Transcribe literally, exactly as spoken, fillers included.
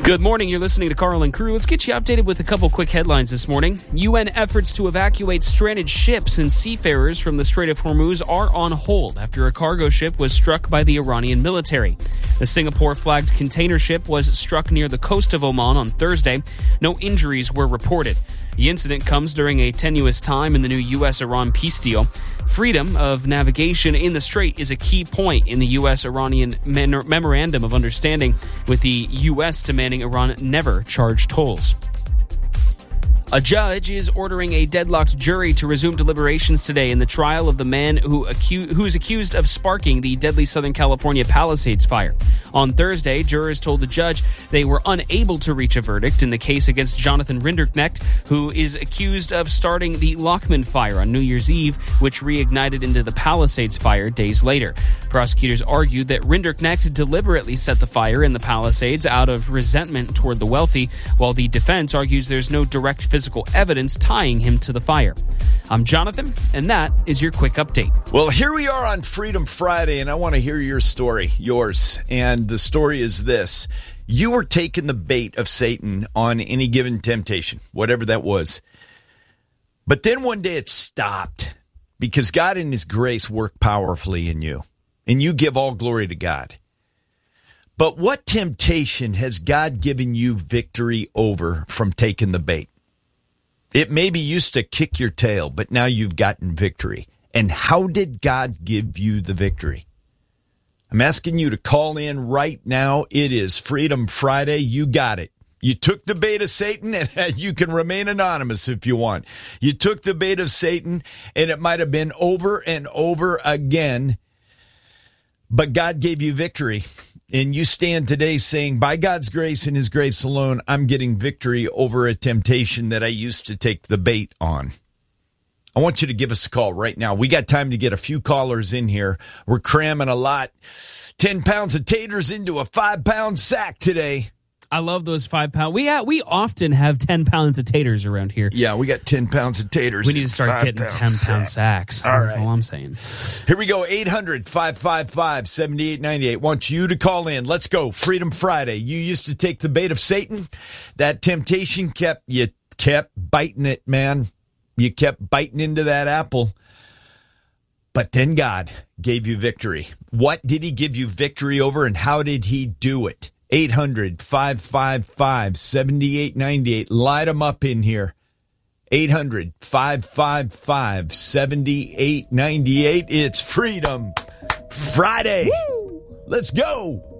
Good morning. You're listening to Carl and Crew. Let's get you updated with a couple quick headlines this morning. U N efforts to evacuate stranded ships and seafarers from the Strait of Hormuz are on hold after a cargo ship was struck by the Iranian military. The Singapore-flagged container ship was struck near the coast of Oman on Thursday. No injuries were reported. The incident comes during a tenuous time in the new U S Iran peace deal. Freedom of navigation in the strait is a key point in the U S-Iranian Memorandum of Understanding, with the U S demanding Iran never charge tolls. A judge is ordering a deadlocked jury to resume deliberations today in the trial of the man who acu- who is accused of sparking the deadly Southern California Palisades fire. On Thursday, jurors told the judge they were unable to reach a verdict in the case against Jonathan Rinderknecht, who is accused of starting the Lockman fire on New Year's Eve, which reignited into the Palisades fire days later. Prosecutors argued that Rinderknecht deliberately set the fire in the Palisades out of resentment toward the wealthy, while the defense argues there's no direct physical evidence tying him to the fire. I'm Jonathan, and that is your quick update. Well, here we are on Freedom Friday, and I want to hear your story, yours. And the story is this. You were taking the bait of Satan on any given temptation, whatever that was. But then one day it stopped because God in His grace worked powerfully in you, and you give all glory to God. But what temptation has God given you victory over from taking the bait? It maybe used to kick your tail, but now you've gotten victory. And how did God give you the victory? I'm asking you to call in right now. It is Freedom Friday. You got it. You took the bait of Satan, and you can remain anonymous if you want. You took the bait of Satan, and it might have been over and over again, but God gave you victory. And you stand today saying, by God's grace and His grace alone, I'm getting victory over a temptation that I used to take the bait on. I want you to give us a call right now. We got time to get a few callers in here. We're cramming a lot. Ten pounds of taters into a five-pound sack today. I love those five pound. We ha- we often have ten pounds of taters around here. Yeah, we got ten pounds of taters. We need to start getting ten pound sacks. All That's right. all I'm saying. Here we go. eight hundred, five five five, seven eight nine eight. Want you to call in. Let's go. Freedom Friday. You used to take the bait of Satan. That temptation kept, you kept biting it, man. You kept biting into that apple. But then God gave you victory. What did He give you victory over, and how did He do it? eight hundred, five five five, seven eight nine eight. Light them up in here. eight hundred, five five five, seven eight nine eight. It's Freedom Friday. Woo! Let's go.